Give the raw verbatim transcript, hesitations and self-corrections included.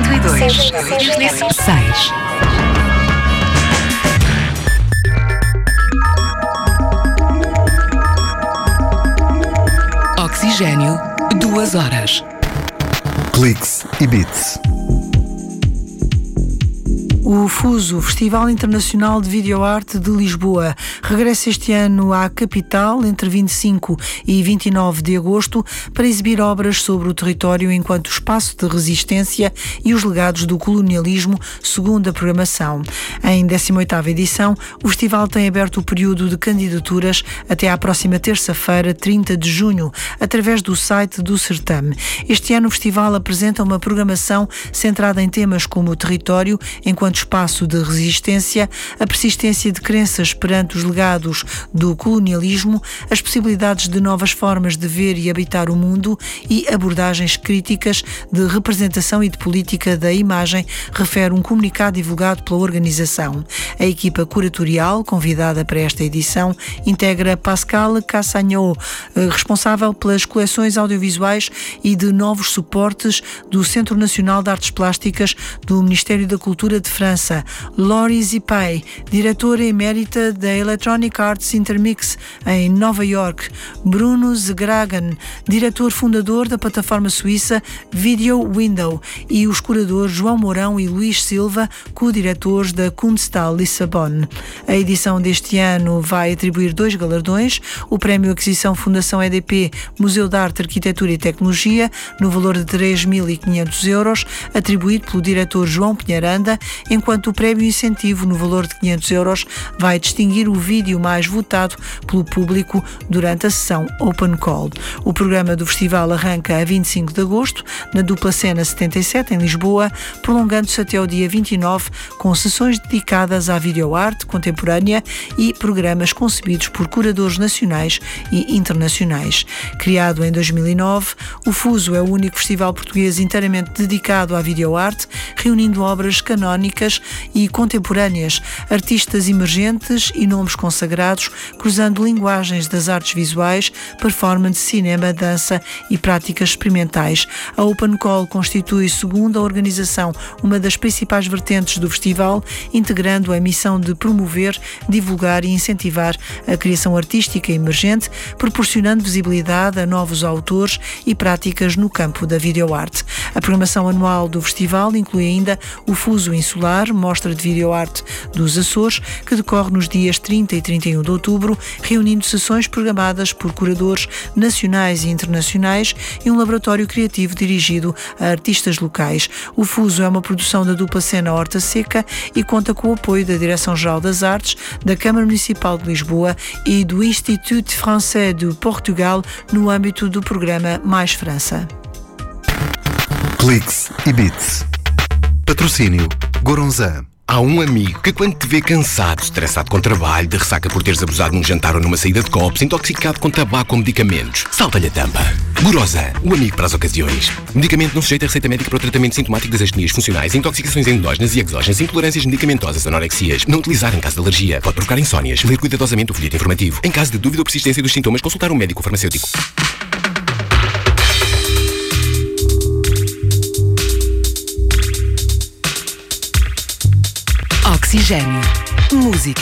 cento e dois vírgula seis. Oxigênio, duas horas. Cliques e Beats. O Fuso, Festival Internacional de Videoarte de Lisboa, regressa este ano à capital entre vinte e cinco e vinte e nove de agosto para exibir obras sobre o território enquanto espaço de resistência e os legados do colonialismo, segundo a programação. Em décima oitava edição, o festival tem aberto o período de candidaturas até à próxima terça-feira, trinta de junho, através do site do certame. Este ano o festival apresenta uma programação centrada em temas como o território enquanto espaço de resistência, a persistência de crenças perante os legados do colonialismo, as possibilidades de novas formas de ver e habitar o mundo e abordagens críticas de representação e de política da imagem, refere um comunicado divulgado pela organização. A equipa curatorial, convidada para esta edição, integra Pascal Cassagnot, responsável pelas coleções audiovisuais e de novos suportes do Centro Nacional de Artes Plásticas do Ministério da Cultura de França. Laurie Zipay, diretora emérita da Electronic Arts Intermix em Nova York. Bruno Zegragan, diretor fundador da plataforma suíça Video Window, e os curadores João Mourão e Luís Silva, co-diretores da Kunsthal Lissabon. A edição deste ano vai atribuir dois galardões: o Prémio Aquisição Fundação E D P Museu de Arte, Arquitetura e Tecnologia, no valor de três mil e quinhentos euros, atribuído pelo diretor João Pinharanda, enquanto o prémio incentivo no valor de quinhentos euros vai distinguir o vídeo mais votado pelo público durante a sessão Open Call. O programa do festival arranca a vinte e cinco de agosto, na Dupla Cena setenta e sete, em Lisboa, prolongando-se até ao dia vinte e nove, com sessões dedicadas à videoarte contemporânea e programas concebidos por curadores nacionais e internacionais. Criado em dois mil e nove, o Fuso é o único festival português inteiramente dedicado à videoarte, reunindo obras canónicas e contemporâneas, artistas emergentes e nomes consagrados, cruzando linguagens das artes visuais, performance, cinema, dança e práticas experimentais. A Open Call constitui, segundo a organização, uma das principais vertentes do festival, integrando a missão de promover, divulgar e incentivar a criação artística emergente, proporcionando visibilidade a novos autores e práticas no campo da videoarte. A programação anual do festival inclui ainda o Fuso Insular, mostra de videoarte dos Açores, que decorre nos dias trinta e trinta e um de outubro, reunindo sessões programadas por curadores nacionais e internacionais e um laboratório criativo dirigido a artistas locais. O Fuso é uma produção da Dupla Cena Horta Seca e conta com o apoio da Direção-Geral das Artes, da Câmara Municipal de Lisboa e do Institut Français de Portugal, no âmbito do programa Mais França. Cliques e Beats. Patrocínio Goronzan. Há um amigo que, quando te vê cansado, estressado com trabalho, de ressaca por teres abusado num jantar ou numa saída de copos, intoxicado com tabaco ou medicamentos, salta-lhe a tampa. Goronzan, o amigo para as ocasiões. Medicamento não sujeito a receita médica para o tratamento sintomático das astenias funcionais, intoxicações endógenas e exógenas, intolerâncias medicamentosas, anorexias. Não utilizar em caso de alergia. Pode provocar insónias. Ler cuidadosamente o folheto informativo. Em caso de dúvida ou persistência dos sintomas, consultar um médico farmacêutico. Oxigênio. Música